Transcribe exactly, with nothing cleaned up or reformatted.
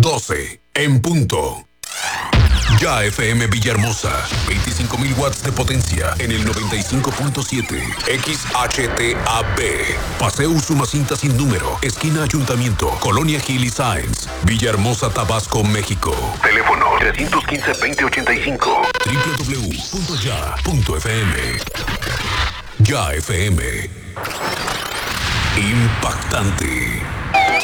doce, en punto. Ya F M Villahermosa, veinticinco mil watts de potencia en el noventa y cinco punto siete. X H T A B, Paseo Usumacinta sin número, esquina Ayuntamiento, Colonia Gil y Sáenz, Villahermosa, Tabasco, México. Teléfono tres uno cinco, veinte ochenta y cinco. doble u doble u doble u punto ya punto f m. Ya F M. Impactante.